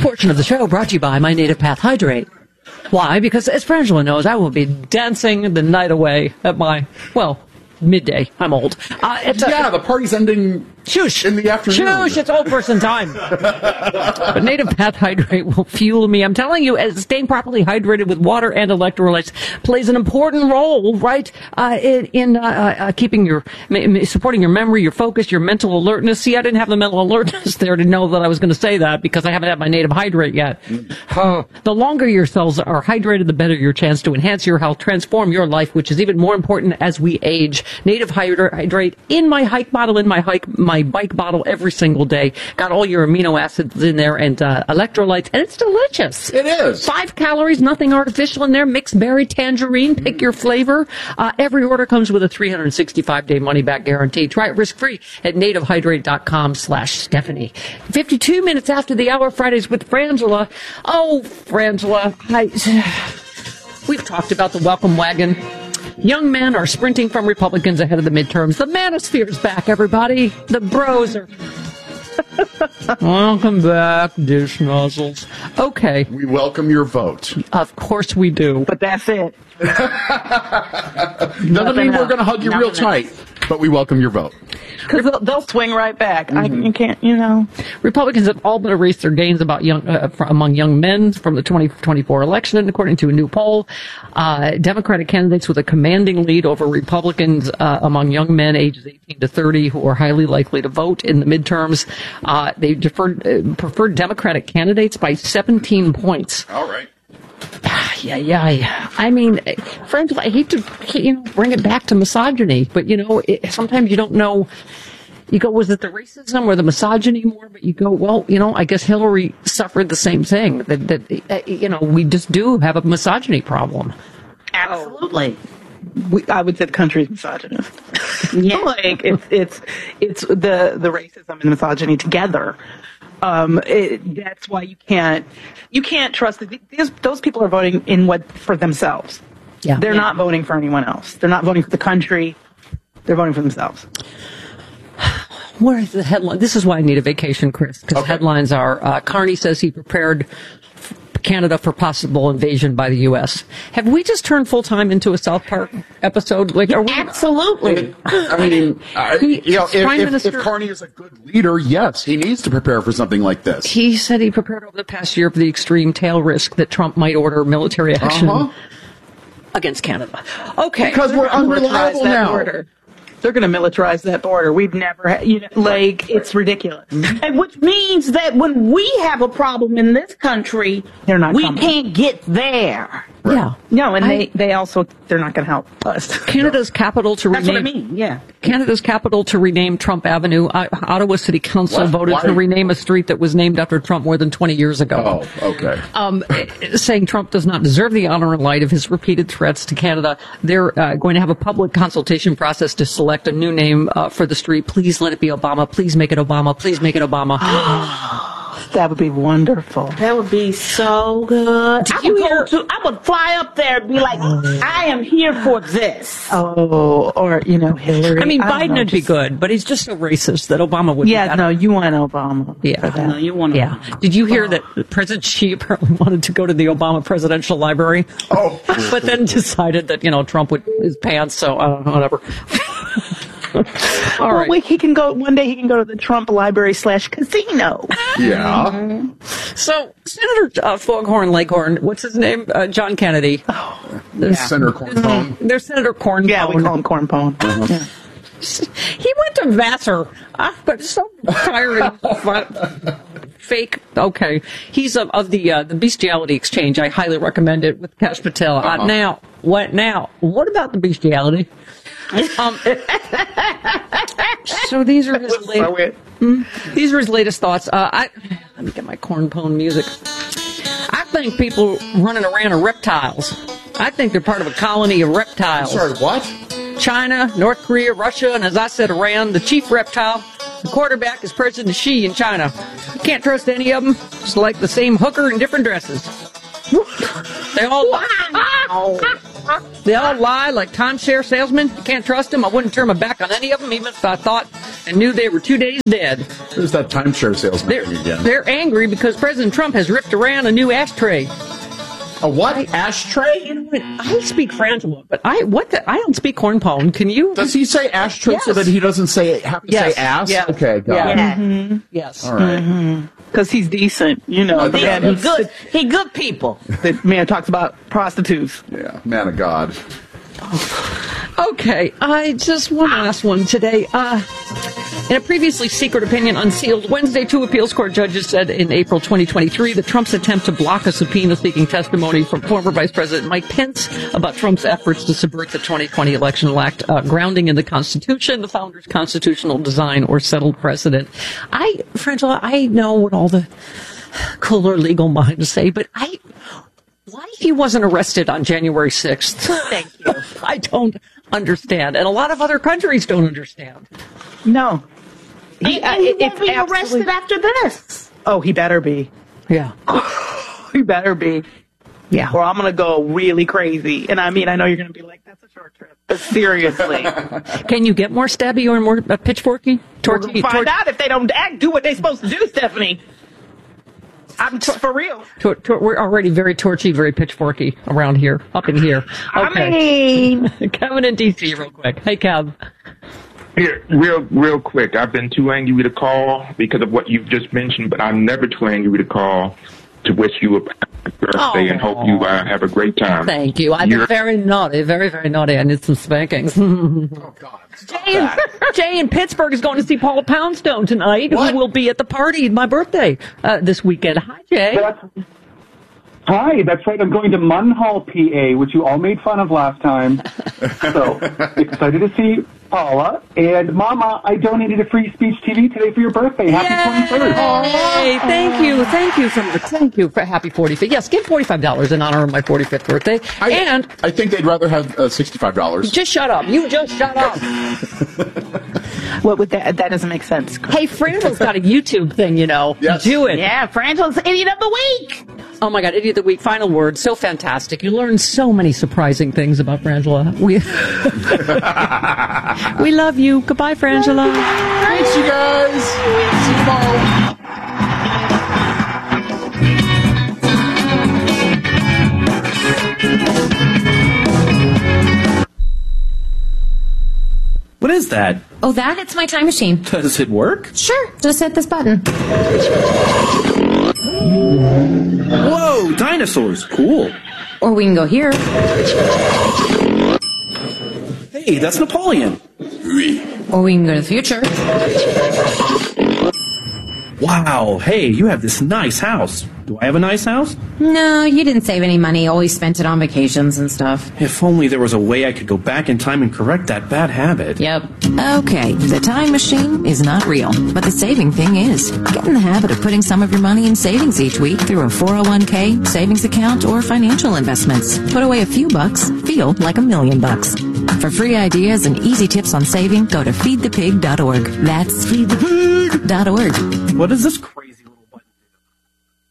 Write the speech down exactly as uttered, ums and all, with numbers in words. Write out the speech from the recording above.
portion of the show brought to you by My Native Path Hydrate. Why? Because, as Frangela knows, I will be dancing the night away at my, well, midday. I'm old. Uh, it's yeah, a, the party's ending shush, in the afternoon. Shush, it's old person time. But Native Path Hydrate will fuel me. I'm telling you, as staying properly hydrated with water and electrolytes plays an important role, right, uh, in, in uh, uh, keeping your, supporting your memory, your focus, your mental alertness. See, I didn't have the mental alertness there to know that I was going to say that because I haven't had my Native Hydrate yet. Uh, the longer your cells are hydrated, the better your chance to enhance your health, transform your life, which is even more important as we age. Native Hydrate in my hike bottle, in my hike, my bike bottle every single day. Got all your amino acids in there and uh, electrolytes, and it's delicious. It is. Five calories, nothing artificial in there. Mixed berry, tangerine, pick your flavor. Uh, every order comes with a three hundred sixty-five day money-back guarantee. Try it risk-free at nativehydrate.com slash Stephanie. fifty-two minutes after the hour, Fridays with Frangela. Oh, Frangela, I, we've talked about the welcome wagon. Young men are sprinting from Republicans ahead of the midterms. The manosphere's back, everybody. The bros are... Welcome back, dish nozzles. Okay. We welcome your vote. Of course we do. But that's it. Doesn't mean we're going to hug you real tight, but we welcome your vote. Because they'll, they'll swing right back. Mm-hmm. I you can't, you know. Republicans have all but erased their gains about young uh, among young men from the twenty twenty-four election, and according to a new poll, uh, Democratic candidates with a commanding lead over Republicans uh, among young men ages eighteen to thirty who are highly likely to vote in the midterms. Uh, they deferred, uh, preferred Democratic candidates by seventeen points. All right. Yeah, yeah. I mean, friends, I hate to you know bring it back to misogyny, but you know, it, sometimes you don't know. You go, was it the racism or the misogyny more? But you go, well, you know, I guess Hillary suffered the same thing. That, that uh, you know, we just do have a misogyny problem. Absolutely. We, I would say the country's misogynist. Yeah, like it's it's it's the the racism and the misogyny together. Um, it, that's why you can't you can't trust that these, those people are voting in what for themselves. Yeah, they're yeah. not voting for anyone else. They're not voting for the country. They're voting for themselves. Where is the headline? This is why I need a vacation, Chris, because Okay. headlines are, uh, Carney says he prepared Canada for possible invasion by the U S. Have we just turned full-time into a South Park episode? Like, are we? Absolutely. I mean, I, He- you know, if, Prime if, Minister- if Carney is a good leader, yes, he needs to prepare for something like this. He said he prepared over the past year for the extreme tail risk that Trump might order military action Uh-huh. against Canada. Okay. Because we're unreliable Militarize that now. border. They're going to militarize that border. We've never had, you know, like, it's ridiculous. And which means that when we have a problem in this country, They're not we coming. can't get there. Yeah. No, and I- they, they also, they're not going to help us. Canada's capital to That's rename. what I mean, yeah. Canada's capital to rename Trump Avenue. Uh, Ottawa City Council What? voted Why? to rename a street that was named after Trump more than twenty years ago. Oh, okay. Um, saying Trump does not deserve the honor in light of his repeated threats to Canada. They're uh, going to have a public consultation process to select a new name uh, for the street. Please let it be Obama. Please make it Obama. Please make it Obama. That would be wonderful. That would be so good. Did I you would hear- go to, I would fly up there and be like, I am here for this. Oh, or, you know, Hillary. I mean, don't Biden know, would be just- good, but he's just so racist that Obama would Yeah, be better. no, you want Obama. Yeah. For that. No, you want to. Yeah. Did you hear that President Xi apparently wanted to go to the Obama Presidential Library? Oh. But then decided that, you know, Trump would his pants, so uh, whatever. All Well, right. wait, he can go, one day he can go to the Trump Library slash casino. Yeah. So, Senator uh, Foghorn Leghorn, what's his name? Uh, John Kennedy. Senator Cornpone. There's Senator Cornpone. Yeah, we call him Corn Pone. Yeah. He went to Vassar. Ah, but so tired of fake. Okay. He's of, of the uh, the Bestiality Exchange. I highly recommend it with Kash Patel. Uh, Uh-huh. now, what now? What about the bestiality? Um, so these are his So latest, weird. these are his latest thoughts. Uh, I let me get my cornpone music. I think people running around are reptiles. I think they're part of a colony of reptiles. Sorry, what? China, North Korea, Russia, and as I said, Iran, the chief reptile, the quarterback is President Xi in China. You can't trust any of them. It's like the same hooker in different dresses. They all they all lie like timeshare salesmen. You can't trust them. I wouldn't turn my back on any of them, even if I thought and knew they were two days dead. There's that timeshare salesman They're, thing again. they're angry because President Trump has ripped Iran a new ashtray. A what? Ashtray? You know what? I speak Frangela, but I what the, I don't speak cornpone. Can you? Does he say ashtray Yes. so that he doesn't say have to Yes. say ass? Yes. Okay, got Yeah. it. Yeah. Mm-hmm. Yes. All right. Because he's decent, you know. Oh, The yeah, man, He who's, good. He good people. the man talks about prostitutes. Yeah, man of God. Okay, I just one last one today. Uh, in a previously secret opinion unsealed Wednesday, two appeals court judges said in April twenty twenty-three that Trump's attempt to block a subpoena seeking testimony from former Vice President Mike Pence about Trump's efforts to subvert the twenty twenty election lacked uh, grounding in the Constitution, the founder's constitutional design, or settled precedent. I, Frangela, I know what all the cooler legal minds say, but I... Why he wasn't arrested on January sixth? Thank you. I don't understand. And a lot of other countries don't understand. No. He, and he won't be arrested after this. Oh, he better be. Yeah. He better be. Yeah. Or I'm going to go really crazy. And I mean, I know you're going to be like, that's a short trip. But seriously. Can you get more stabby or more uh, pitchforky? We're Torchy, going to find out if they don't act, do what they're supposed to do, Stephanie. I'm t- for real. tor- tor- we're already very torchy, very pitchforky around here, up in here. I Okay. mean, Kevin in D C real quick. Hey, Kev. Here, real, real quick. I've been too angry to call because of what you've just mentioned, but I'm never too angry to call to wish you a happy birthday and hope you uh, have a great time. Thank you. I've You're- been very naughty, very, very naughty. I need some spankings. Oh, God. Jay in, Jay in Pittsburgh is going to see Paula Poundstone tonight, What? who will be at the party, my birthday, uh, this weekend. Hi, Jay. That's, hi, that's right. I'm going to Munhall, P A, which you all made fun of last time. So excited to see Paula. And Mama, I donated a free speech T V today for your birthday. Happy twenty-third. Hey, thank you, thank you, for, thank you for happy forty-fifth. Yes, give forty-five dollars in honor of my forty-fifth birthday. I, and I think they'd rather have uh, sixty-five dollars. just shut up. You just shut up. what would that? That doesn't make sense. Hey, Frankel's got a YouTube thing, you know. Yes. Do it. Yeah, Frangela's Idiot of the Week. Oh my God, Idiot of the Week, final word. So fantastic. You learn so many surprising things about Frangela. We, we love you. Goodbye, Frangela. Thanks, you guys. See you tomorrow. What is that? Oh, that? It's my time machine. Does it work? Sure, just hit this button. Whoa, dinosaurs. Cool. Or we can go here. Hey, that's Napoleon. Or we can go to the future. Wow, hey, you have this nice house. Do I have a nice house? No, you didn't save any money. Always spent it on vacations and stuff. If only there was a way I could go back in time and correct that bad habit. Yep. Okay, the time machine is not real, but the saving thing is. Get in the habit of putting some of your money in savings each week through a four oh one k, savings account, or financial investments. Put away a few bucks, feel like a million bucks. For free ideas and easy tips on saving, go to feed the pig dot org. That's feed the pig dot org. What is this crazy